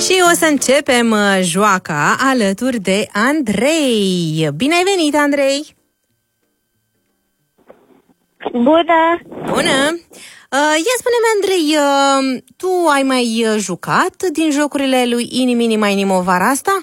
Și o să începem joaca alături de Andrei. Bine ai venit, Andrei! Bună! Bună! Ia spune-mi, Andrei, tu ai mai jucat din jocurile lui Ini Mini Miny Mo vara asta?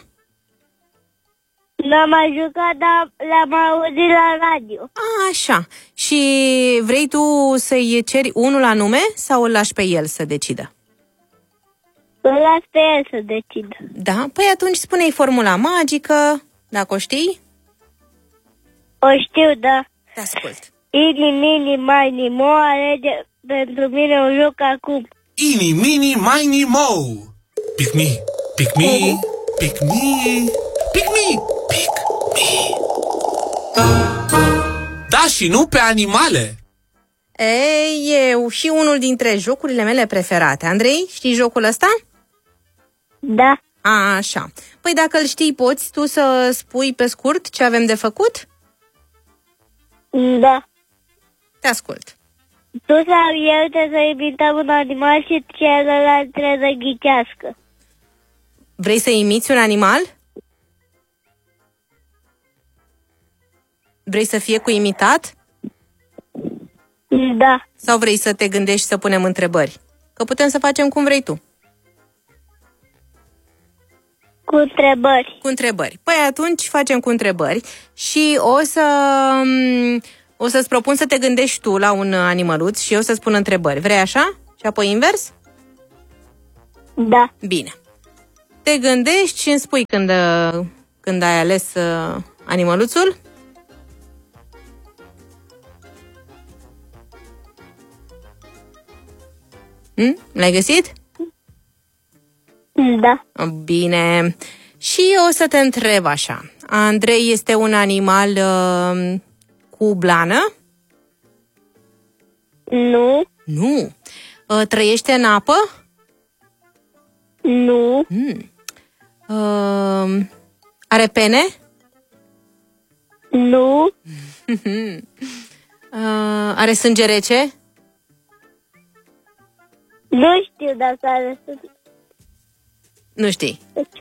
N-am mai jucat, dar le-am auzit la radio. Așa. Și vrei tu să-i ceri unul anume sau îl lași pe el să decidă? Îl las pe el să decidă. Da? Păi atunci spune-i formula magică, dacă o știi. O știu, da. Te ascult. Ini, mini, miny, mo, alege pentru mine un joc acum. Ini, mini, miny, mo. Pick me, pick me, pick me, pick me, pick me. Da, și nu pe animale. Ei, eu și unul dintre jocurile mele preferate. Andrei, știi jocul ăsta? Da. Așa. Păi dacă îl știi, poți tu să spui pe scurt ce avem de făcut? Da. Te ascult. Tu sau eu trebuie să imităm un animal și celălalt trebuie să ghicească. Vrei să imiți un animal? Vrei să fie cu imitat? Da. Sau vrei să te gândești să punem întrebări? Că putem să facem cum vrei tu. Cu întrebări. Cu întrebări. Păi atunci facem cu întrebări și o să-ți propun să te gândești tu la un animăluț și eu să spun întrebări. Vrei așa? Și apoi invers? Da. Bine. Te gândești și îmi spui când ai ales animăluțul? L-ai găsit? Da. Bine. Și o să te întreb așa. Andrei este un animal cu blană? Nu. Nu. Trăiește în apă? Nu. Are pene? Nu. Are sânge rece? Nu știu dacă are sânge. Nu știi.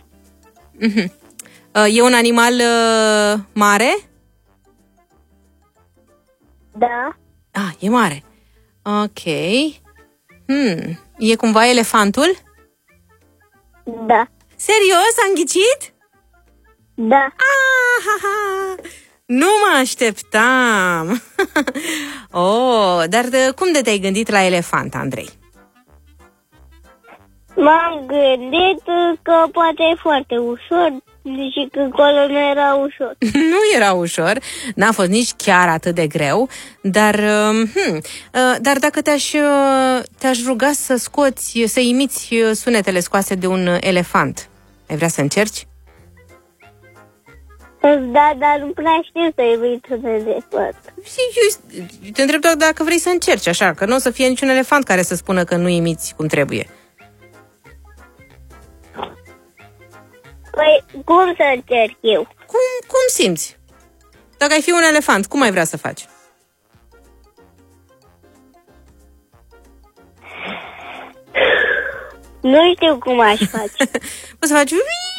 E un animal mare? Da. E mare. Ok. E cumva elefantul? Da. Serios? Am ghicit? Da. Nu mă așteptam. Dar cum de te-ai gândit la elefant, Andrei? M-am gândit că poate e foarte ușor și că acolo nu era ușor. Nu era ușor, n-a fost nici chiar atât de greu, dar dacă te-aș ruga să imiți sunetele scoase de un elefant, ai vrea să încerci? Da, dar nu prea știu să imit un elefant. Eu te întreb doar dacă vrei să încerci, așa, că nu o să fie niciun elefant care să spună că nu imiți cum trebuie. Păi, cum să încerc eu? Cum simți? Dacă ai fi un elefant, cum ai vrea să faci? Nu știu cum aș face. Poți să faci...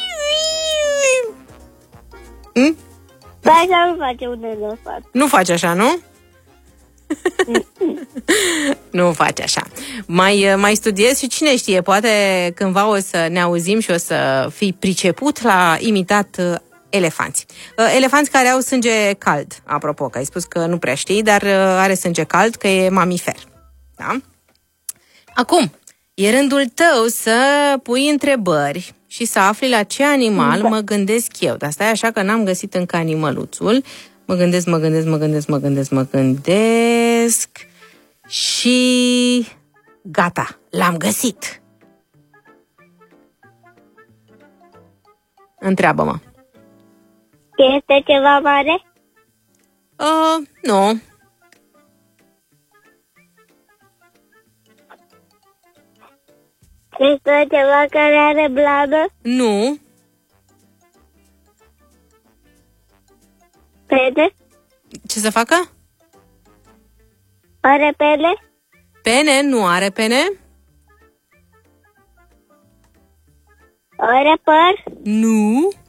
Dar așa nu face un elefant. Nu faci așa, nu? Nu faci așa. Mai studiezi și cine știe, poate cândva o să ne auzim și o să fii priceput la imitat elefanți. Elefanți care au sânge cald, apropo, că ai spus că nu prea știi, dar are sânge cald, că e mamifer. Da? Acum, e rândul tău să pui întrebări și să afli la ce animal mă gândesc eu. Dar stai așa că n-am găsit încă animăluțul. Mă gândesc și gata, l-am găsit. Întreabă-mă. Este ceva mare? Nu. Este ceva care are blană? Nu. Pene? Ce să facă? Are pene? Pene? Nu are pene. Are păr? Nu.